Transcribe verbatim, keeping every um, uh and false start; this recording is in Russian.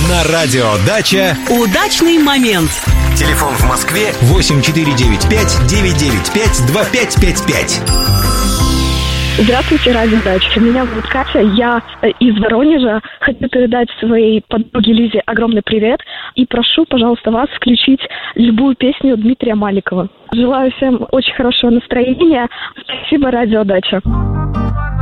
На радио «Дача» удачный момент. Телефон в Москве восемь четыре девять пять девять девять пять два пять пять пять. Здравствуйте, радио «Дача». Меня зовут Катя, я из Воронежа. Хочу передать своей подруге Лизе огромный привет и прошу, пожалуйста, вас включить любую песню Дмитрия Маликова. Желаю всем очень хорошего настроения. Спасибо, радио «Дача».